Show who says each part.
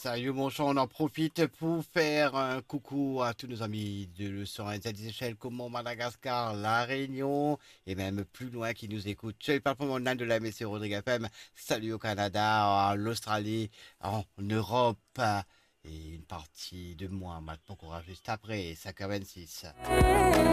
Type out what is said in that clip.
Speaker 1: Salut mon chant, on en profite pour faire un coucou à tous nos amis de l'océan et des échelles comme Madagascar, La Réunion et même plus loin qui nous écoutent. Je parle pour mon âne de la MSC Rodrigue FM. Salut au Canada, à l'Australie, en Europe et une partie de moi maintenant qu'on aura juste après 5h26.